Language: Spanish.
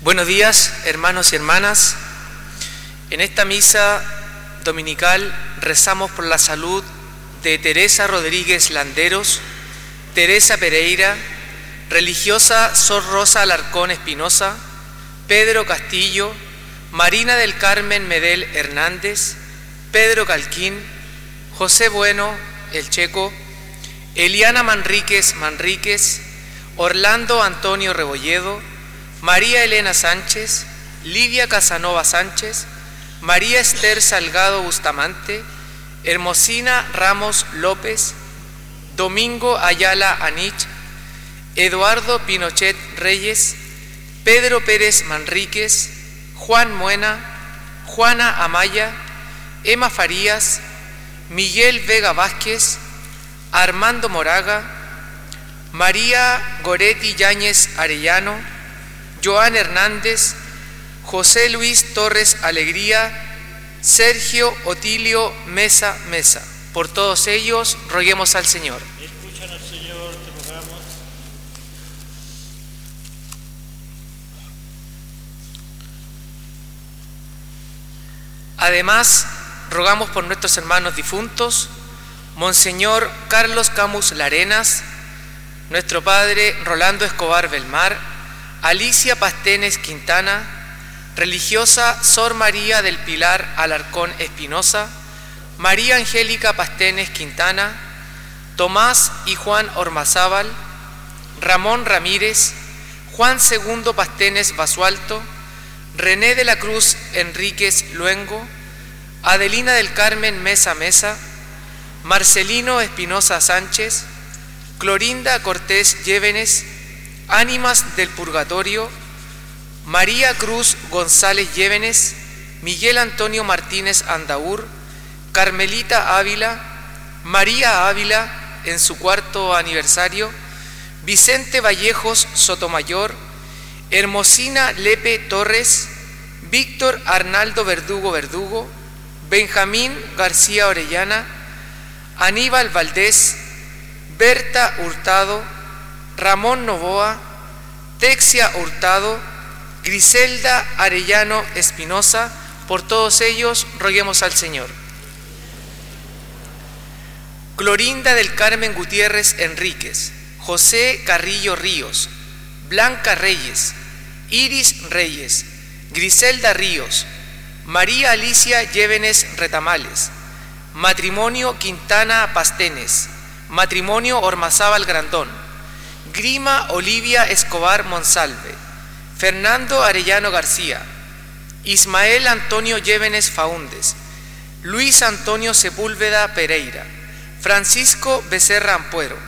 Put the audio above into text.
Buenos días, hermanos y hermanas. En esta misa dominical rezamos por la salud de Teresa Rodríguez Landeros, Teresa Pereira, religiosa Sor Rosa Alarcón Espinosa, Pedro Castillo, Marina del Carmen Medel Hernández, Pedro Calquín, José Bueno, el Checo, Eliana Manríquez Manríquez, Orlando Antonio Rebolledo, María Elena Sánchez, Lidia Casanova Sánchez, María Esther Salgado Bustamante, Hermosina Ramos López, Domingo Ayala Anich, Eduardo Pinochet Reyes, Pedro Pérez Manríquez, Juan Muena, Juana Amaya, Emma Farías, Miguel Vega Vázquez, Armando Moraga, María Goretti Yáñez Arellano, Joan Hernández, José Luis Torres Alegría, Sergio Otilio Mesa Mesa. Por todos ellos roguemos al Señor. Escúchanos, Señor, te rogamos. Además, rogamos por nuestros hermanos difuntos, Monseñor Carlos Camus Larenas, nuestro padre Rolando Escobar Belmar, Alicia Pastenes Quintana, religiosa Sor María del Pilar Alarcón Espinosa, María Angélica Pastenes Quintana, Tomás y Juan Ormazábal, Ramón Ramírez, Juan II Pastenes Basualto, René de la Cruz Enríquez Luengo, Adelina del Carmen Mesa Mesa, Marcelino Espinosa Sánchez, Clorinda Cortés Llévenes, Ánimas del Purgatorio, María Cruz González Llévenes, Miguel Antonio Martínez Andaur, Carmelita Ávila, María Ávila en su 4º aniversario, Vicente Vallejos Sotomayor, Hermosina Lepe Torres, Víctor Arnaldo Verdugo Verdugo, Benjamín García Orellana, Aníbal Valdés, Berta Hurtado, Ramón Novoa, Texia Hurtado, Griselda Arellano Espinosa. Por todos ellos roguemos al Señor. Clorinda del Carmen Gutiérrez Enríquez, José Carrillo Ríos, Blanca Reyes, Iris Reyes, Griselda Ríos, María Alicia Llévenes Retamales, matrimonio Quintana Pastenes, matrimonio Ormazábal Grandón, Grima Olivia Escobar Monsalve, Fernando Arellano García, Ismael Antonio Llévenes Faúndes, Luis Antonio Sepúlveda Pereira, Francisco Becerra Ampuero,